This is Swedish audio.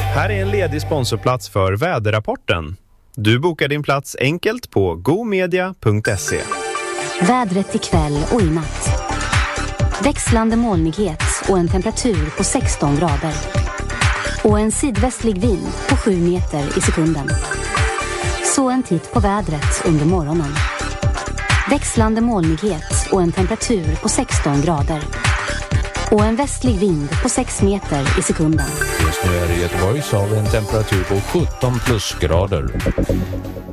Här är en ledig sponsorplats för väderrapporten. Du bokar din plats enkelt på gomedia.se. Vädret ikväll och i natt. Växlande molnighet och en temperatur på 16 grader. Och en sydvästlig vind på 7 meter i sekunden. Så en titt på vädret under morgonen. Växlande molnighet och en temperatur på 16 grader. Och en västlig vind på 6 meter i sekunden. Just nu är det Göteborg så har vi en temperatur på 17 plusgrader.